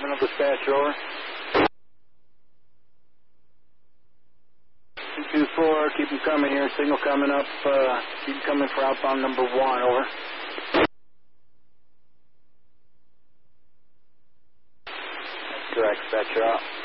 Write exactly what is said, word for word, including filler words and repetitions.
Terminal dispatch, over. two two four, keep them coming here. Signal coming up. Uh, keep them coming for outbound number one, over. That's correct, dispatch, you're out.